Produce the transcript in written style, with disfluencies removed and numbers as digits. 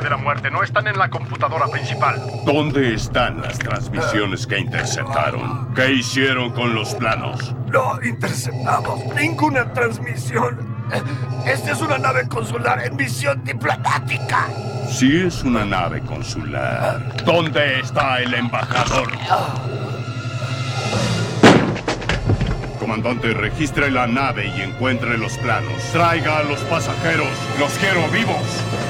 de la muerte no están en la computadora principal. ¿Dónde están las transmisiones que interceptaron? ¿Qué hicieron con los planos? No interceptamos ninguna transmisión. Esta es una nave consular en misión diplomática. Si es una nave consular, ¿dónde está el embajador? Comandante, registre la nave y encuentre los planos. Traiga a los pasajeros. ¡Los quiero vivos!